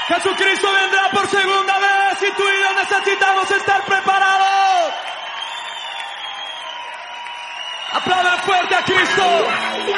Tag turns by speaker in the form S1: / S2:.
S1: Jesucristo vendrá por segunda vez y tú y yo necesitamos estar preparados. Aplaudan fuerte a Cristo.